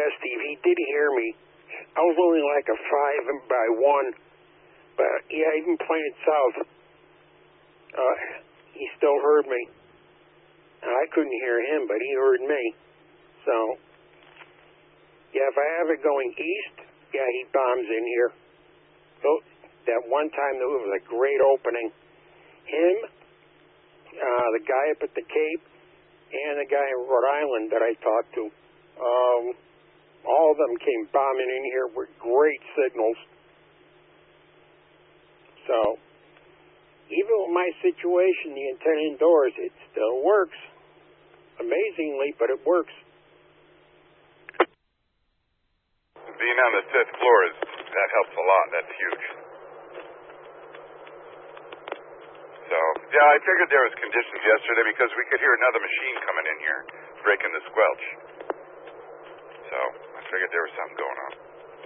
Yeah, Steve, he did hear me. I was only like a 5 by 1, but yeah, even playing south, he still heard me. I couldn't hear him, but he heard me. So, yeah, if I have it going east, yeah, he bombs in here. So, that one time there was a great opening. Him, the guy up at the Cape, and the guy in Rhode Island that I talked to, all of them came bombing in here with great signals. So, even with my situation, the antenna indoors, it still works. Amazingly, but it works. Being on the 5th floor, that helps a lot. That's huge. So, yeah, I figured there was conditions yesterday because we could hear another machine coming in here, breaking the squelch. So, I figured there was something going on.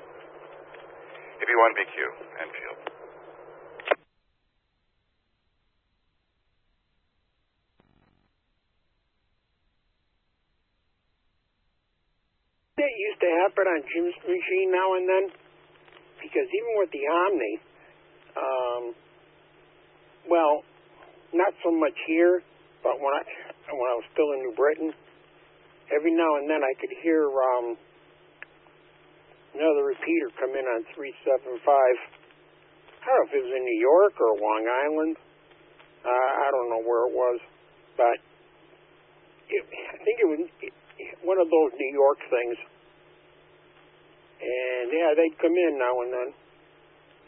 AB1BQ, Enfield. That used to happen on Jim's machine now and then, because even with the Omni, well, not so much here, but when I was still in New Britain, every now and then I could hear another repeater come in on 375. I don't know if it was in New York or Long Island. I don't know where it was, but I think it was one of those New York things. And yeah, they'd come in now and then.